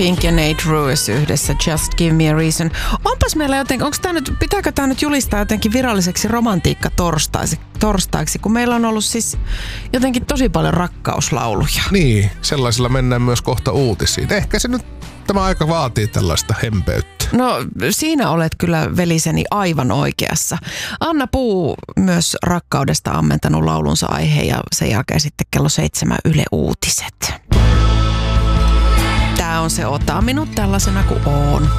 Pink ja Nate Ruess yhdessä Just Give Me a Reason. Onpas meillä jotenkin, pitääkö tämä nyt julistaa jotenkin viralliseksi romantiikka-torstaiksi, kun meillä on ollut siis jotenkin tosi paljon rakkauslauluja. Niin, sellaisilla mennään myös kohta uutisiin. Ehkä se nyt tämä aika vaatii tällaista hempeyttä. No siinä olet kyllä veliseni aivan oikeassa. Anna Puu myös rakkaudesta ammentanut laulunsa aiheen ja sen jälkeen sitten kello 7 Yle Uutiset. Tää on se Ota minut tällaisena kuin oon.